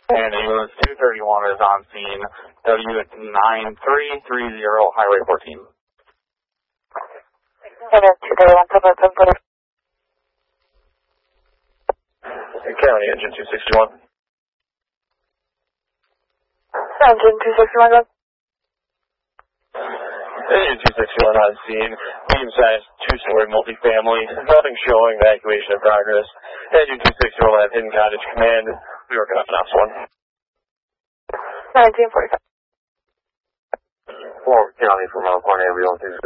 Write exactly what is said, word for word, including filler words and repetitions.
And ambulance two thirty-one is on scene, W nine three three zero, Highway fourteen. Ambulance two thirty-one, seven forty. County, engine two sixty-one. Engine two sixty-one, go. Engine two sixty-one on scene, medium-sized two-story multifamily, nothing showing, evacuation in progress. Engine two sixty-one will have hidden cottage command. We're working off an ops one. nineteen forty-five. Four County from Mount Point ambulance.